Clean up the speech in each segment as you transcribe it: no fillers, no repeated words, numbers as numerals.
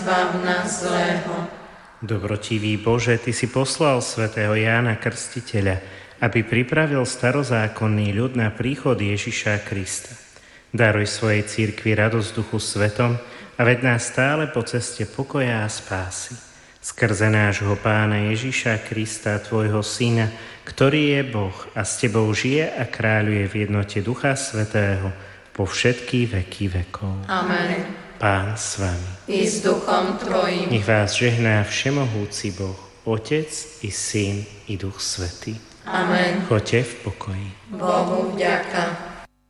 zbav nás zlého. Dobrotivý Bože, Ty si poslal svätého Jána Krstiteľa, aby pripravil starozákonný ľud na príchod Ježiša Krista. Daruj svojej cirkvi radosť Duchu Svetom a veď nás stále po ceste pokoja a spásy. Skrze nášho Pána Ježiša Krista, Tvojho Syna, ktorý je Boh a s Tebou žije a kráľuje v jednote Ducha Svätého po všetky veky vekov. Amen. Pán s vami. I s duchom tvojim. Nech vás žehná všemohúci Boh, Otec i Syn i Duch Svätý. Amen. Choďte v pokoji. Bohu vďaka.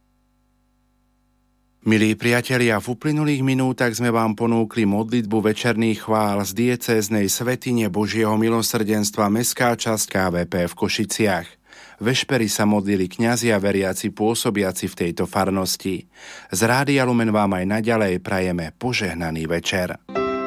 Milí priatelia, v uplynulých minútach sme vám ponúkli modlitbu večerných chvál z diecéznej svätyne Božieho milosrdenstva mestská časť KVP v Košiciach. Vešpery sa modlili kňazi a veriaci pôsobiaci v tejto farnosti. Z Rádia Lumen vám aj naďalej prajeme požehnaný večer.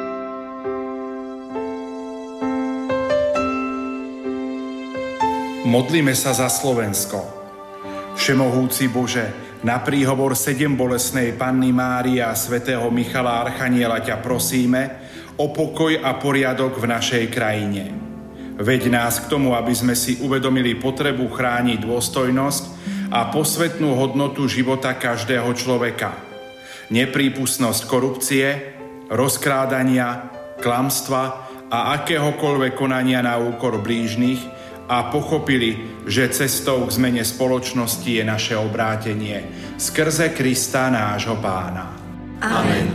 Modlíme sa za Slovensko. Všemohúci Bože, na príhovor 7 bolesnej Panny Márie a svätého Michala Archaniela ťa prosíme o pokoj a poriadok v našej krajine. Veď nás k tomu, aby sme si uvedomili potrebu chrániť dôstojnosť a posvätnú hodnotu života každého človeka. Neprípustnosť korupcie, rozkrádania, klamstva a akéhokoľvek konania na úkor blížnych a pochopili, že cestou k zmene spoločnosti je naše obrátenie skrze Krista nášho Pána. Amen.